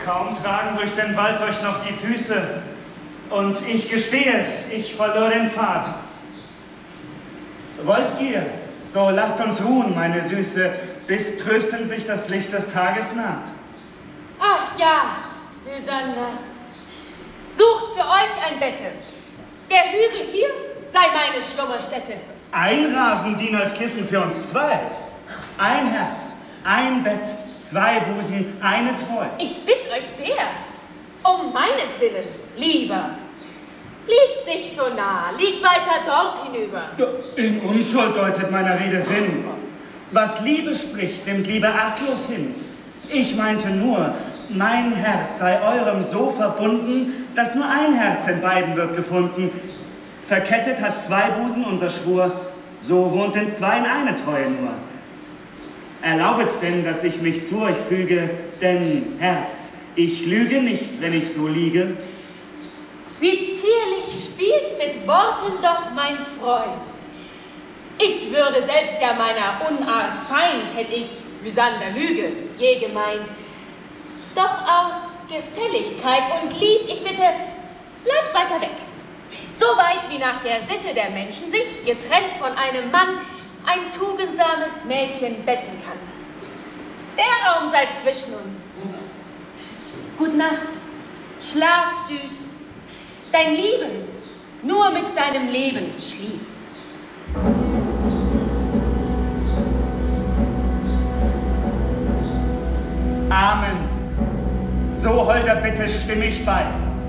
Kaum tragen durch den Wald euch noch die Füße. Und ich gestehe es, ich verlor den Pfad. Wollt ihr, so lasst uns ruhen, meine Süße, bis trösten sich das Licht des Tages naht. Ach ja, Lysander, sucht für euch ein Bette. Der Hügel hier sei meine Schlummerstätte. Ein Rasen dient als Kissen für uns zwei. Ein Herz, ein Bett, zwei Busen, eine Treu. Ich bitt euch sehr, um meinetwillen, lieber. Liegt nicht so nah, liegt weiter dort hinüber. In Unschuld deutet meiner Rede Sinn. Was Liebe spricht, nimmt Liebe arglos hin. Ich meinte nur, mein Herz sei eurem so verbunden, dass nur ein Herz in beiden wird gefunden. Verkettet hat zwei Busen unser Schwur, so wohnt in zweien eine Treue nur. Erlaubet denn, dass ich mich zu euch füge, denn, Herz, ich lüge nicht, wenn ich so liege. Wie zierlich spielt mit Worten doch mein Freund. Ich würde selbst ja meiner Unart Feind, hätt ich, Lysander Lüge, je gemeint. Doch aus Gefälligkeit und Lieb, ich bitte, bleibt weiter weg. So weit wie nach der Sitte der Menschen sich, getrennt von einem Mann, ein tugendsames Mädchen betten kann. Der Raum sei zwischen uns. Gut Nacht, schlaf süß, dein Lieben nur mit deinem Leben schließ. Amen. So holder Bitte stimm ich bei.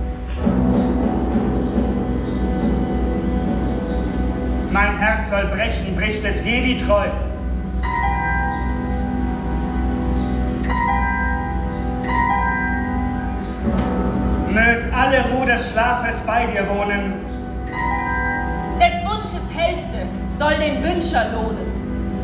Mein Herz soll brechen, bricht es je die Treu. Mög alle Ruhe des Schlafes bei dir wohnen. Des Wunsches Hälfte soll den Wünscher lohnen.